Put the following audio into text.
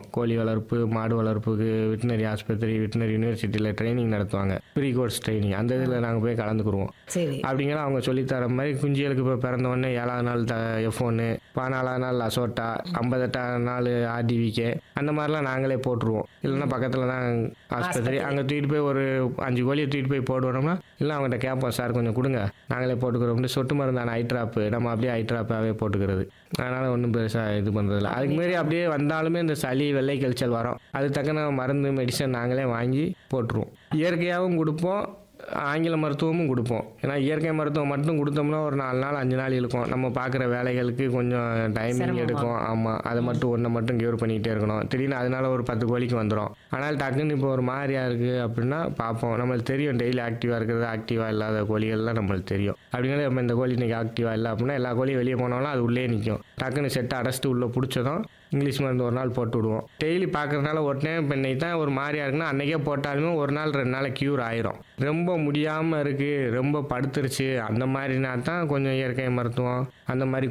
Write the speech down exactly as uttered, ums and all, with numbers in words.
கோழி வளர்ப்பு, மாடு வளர்ப்புக்கு வெட்டினரி ஆஸ்பத்திரி, வெட்டினரி யூனிவர்சிட்டியில் ட்ரைனிங் நடத்துவாங்க. ப்ரீ கோர்ஸ் ட்ரைனிங் அந்த இதில் நாங்கள் போய் கலந்துக்குருவோம். சரி. அப்படிங்கிற அவங்க சொல்லித்தர மாதிரி குஞ்சுகளுக்கு இப்போ பிறந்த உடனே ஏழாவது நாள் த எஃப் ஒன்று, பதினாலாவது நாள் அசோட்டா, ஐம்பத்தெட்டாவது நாள் ஆர்டிவிகே அந்த மாதிரிலாம் நாங்களே போட்டுருவோம். இல்லைன்னா பக்கத்தில் தான் ஆஸ்பத்திரி, அங்கே தூக்கிட்டு போய் ஒரு அஞ்சு கோழியை தூக்கிட்டு போய் போடுவோம்னா இல்லை அவங்ககிட்ட கேட்போம், சார் கொஞ்சம் கொடுங்க நாங்களே போட்டுக்கிறோம். சொட்டு மருந்தான ஐட்ராப்பு நம்ம அப்படியே ஐட்ராப்பாகவே போட்டுக்கிறது. அதனால் ஒன்றும் பெருசாக இது பண்ணுறதில்ல. அதுக்கு மாரி அப்படியே வந்தாலுமே இந்த சளி, வெள்ளை கழிச்சல் வரும், அது தக்கன மருந்து மெடிசன் நாங்களே வாங்கி போட்டுருவோம். இயற்கையாகவும் கொடுப்போம், ஆங்கில மருத்துவமும் கொடுப்போம். ஏன்னா இயற்கை மருத்துவம் மட்டும் கொடுத்தோம்னா ஒரு நாலு நாள் அஞ்சு நாள் இருக்கும். நம்ம பார்க்குற வேலைகளுக்கு கொஞ்சம் டைமிங் எடுக்கும். ஆமாம், அதை மட்டும் ஒன்றை மட்டும் கியூர் பண்ணிக்கிட்டே இருக்கணும். திடீர்னு அதனால ஒரு பத்து கோழிக்கு வந்துடும். ஆனால் டக்குன்னு இப்போ ஒரு மாதிரியா இருக்குது அப்படின்னா பார்ப்போம். நம்மளுக்கு தெரியும் டெய்லி ஆக்டிவாக இருக்கிறது, ஆக்டிவாக இல்லாத கோழிகள்லாம் நம்மளுக்கு தெரியும். அப்படினால நம்ம இந்த கோழி இன்றைக்கி ஆக்டிவாக இல்லை அப்படின்னா எல்லா கோழியும் வெளியே போனாலும் அது உள்ளே நிற்கும். டக்குன்னு செட்டை அடைச்சிட்டு உள்ளே பிடிச்சதும் இங்கிலீஷ் மருந்து ஒரு நாள் போட்டு விடுவோம். டெய்லி பார்க்குறதுனால ஒரு டைம் இப்போ இன்னைக்கு தான் ஒரு மாதிரியா இருக்குன்னா அன்றைக்கே போட்டாலுமே ஒரு நாள் ரெண்டு நாள் க்யூர் ஆயிரும். ரொம்ப முடியாமல் இருக்குது, ரொம்ப படுத்துருச்சு அந்த மாதிரினா தான் கொஞ்சம் இயற்கை மருத்துவம் அந்த மாதிரி